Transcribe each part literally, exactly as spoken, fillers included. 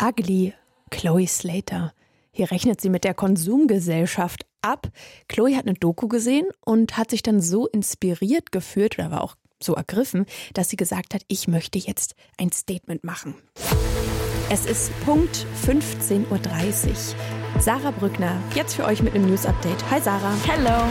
Ugly, Chloe Slater. Hier rechnet sie mit der Konsumgesellschaft ab. Chloe hat eine Doku gesehen und hat sich dann so inspiriert gefühlt oder war auch so ergriffen, dass sie gesagt hat, ich möchte jetzt ein Statement machen. Es ist Punkt fünfzehn Uhr dreißig. Sarah Brückner, jetzt für euch mit einem News-Update. Hi Sarah. Hello.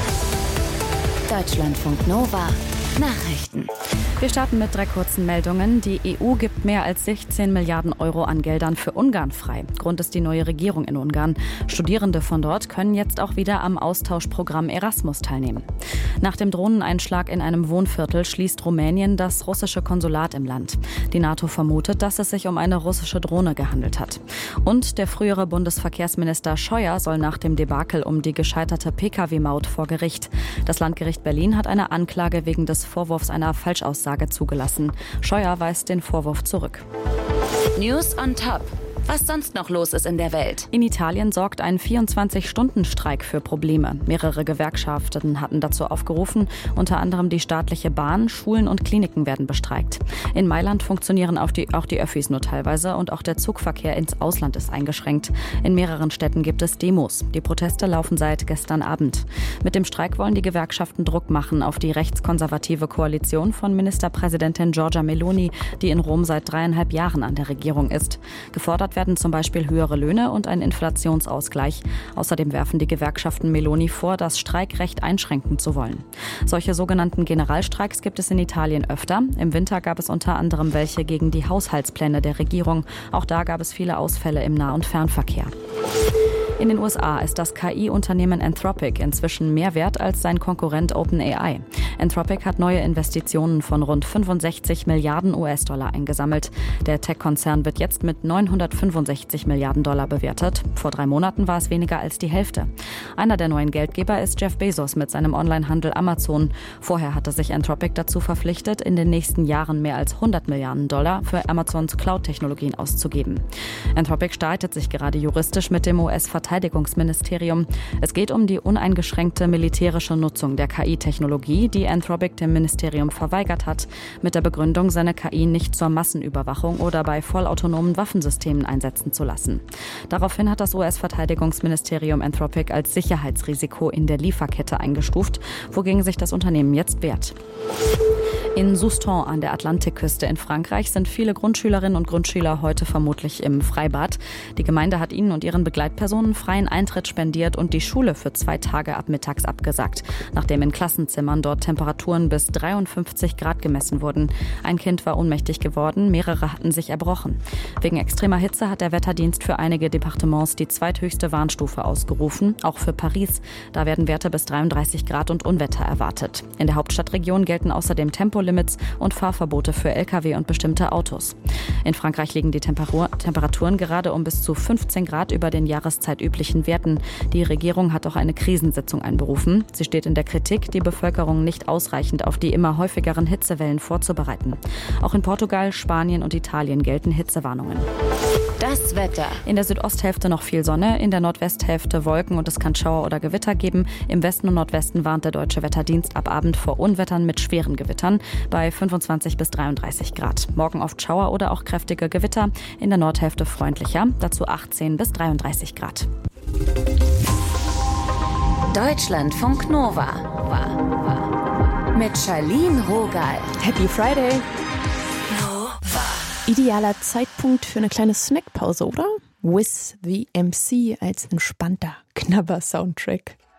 Deutschlandfunk Nova. Nachrichten. Wir starten mit drei kurzen Meldungen. Die E U gibt mehr als sechzehn Milliarden Euro an Geldern für Ungarn frei. Grund ist die neue Regierung in Ungarn. Studierende von dort können jetzt auch wieder am Austauschprogramm Erasmus teilnehmen. Nach dem Drohneneinschlag in einem Wohnviertel schließt Rumänien das russische Konsulat im Land. Die NATO vermutet, dass es sich um eine russische Drohne gehandelt hat. Und der frühere Bundesverkehrsminister Scheuer soll nach dem Debakel um die gescheiterte Pkw-Maut vor Gericht. Das Landgericht Berlin hat eine Anklage wegen des Vorwurfs einer Falschaussage zugelassen. Scheuer weist den Vorwurf zurück. News on top. Was sonst noch los ist in der Welt? In Italien sorgt ein vierundzwanzig-Stunden-Streik für Probleme. Mehrere Gewerkschaften hatten dazu aufgerufen. Unter anderem die staatliche Bahn, Schulen und Kliniken werden bestreikt. In Mailand funktionieren auch die, auch die Öffis nur teilweise und auch der Zugverkehr ins Ausland ist eingeschränkt. In mehreren Städten gibt es Demos. Die Proteste laufen seit gestern Abend. Mit dem Streik wollen die Gewerkschaften Druck machen auf die rechtskonservative Koalition von Ministerpräsidentin Giorgia Meloni, die in Rom seit dreieinhalb Jahren an der Regierung ist. Gefordert werden zum Beispiel höhere Löhne und ein Inflationsausgleich. Außerdem werfen die Gewerkschaften Meloni vor, das Streikrecht einschränken zu wollen. Solche sogenannten Generalstreiks gibt es in Italien öfter. Im Winter gab es unter anderem welche gegen die Haushaltspläne der Regierung. Auch da gab es viele Ausfälle im Nah- und Fernverkehr. In den U S A ist das K I-Unternehmen Anthropic inzwischen mehr wert als sein Konkurrent OpenAI. Anthropic hat neue Investitionen von rund fünfundsechzig Milliarden U S-Dollar eingesammelt. Der Tech-Konzern wird jetzt mit neunhundertfünfundsechzig Milliarden Dollar bewertet. Vor drei Monaten war es weniger als die Hälfte. Einer der neuen Geldgeber ist Jeff Bezos mit seinem Onlinehandel Amazon. Vorher hatte sich Anthropic dazu verpflichtet, in den nächsten Jahren mehr als hundert Milliarden Dollar für Amazons Cloud-Technologien auszugeben. Anthropic streitet sich gerade juristisch mit dem U S-Verteidigungsministerium. Es geht um die uneingeschränkte militärische Nutzung der K I-Technologie, die Anthropic dem Ministerium verweigert hat, mit der Begründung, seine K I nicht zur Massenüberwachung oder bei vollautonomen Waffensystemen einsetzen zu lassen. Daraufhin hat das U S-Verteidigungsministerium Anthropic als Sicherheitsrisiko in der Lieferkette eingestuft, wogegen sich das Unternehmen jetzt wehrt. In Soustons an der Atlantikküste in Frankreich sind viele Grundschülerinnen und Grundschüler heute vermutlich im Freibad. Die Gemeinde hat ihnen und ihren Begleitpersonen freien Eintritt spendiert und die Schule für zwei Tage ab mittags abgesagt, nachdem in Klassenzimmern dort Temperaturen bis dreiundfünfzig Grad gemessen wurden. Ein Kind war ohnmächtig geworden, mehrere hatten sich erbrochen. Wegen extremer Hitze hat der Wetterdienst für einige Departements die zweithöchste Warnstufe ausgerufen, auch für Paris. Da werden Werte bis dreiunddreißig Grad und Unwetter erwartet. In der Hauptstadtregion gelten außerdem Tempolimits und Fahrverbote für L K W und bestimmte Autos. In Frankreich liegen die Temperatur- Temperaturen gerade um bis zu fünfzehn Grad über den jahreszeitüblichen Werten. Die Regierung hat auch eine Krisensitzung einberufen. Sie steht in der Kritik, die Bevölkerung nicht ausreichend auf die immer häufigeren Hitzewellen vorzubereiten. Auch in Portugal, Spanien und Italien gelten Hitzewarnungen. Das Wetter. In der Südosthälfte noch viel Sonne, in der Nordwesthälfte Wolken und es kann Schauer oder Gewitter geben. Im Westen und Nordwesten warnt der Deutsche Wetterdienst ab Abend vor Unwettern mit schweren Gewittern bei fünfundzwanzig bis dreiunddreißig Grad. Morgen oft Schauer oder auch kräftige Gewitter, in der Nordhälfte freundlicher, dazu achtzehn bis dreiunddreißig Grad. Deutschlandfunk Nova. Mit Charlene Rogal. Happy Friday! Idealer Zeitpunkt für eine kleine Snackpause, oder? With the M C als entspannter Knabber-Soundtrack.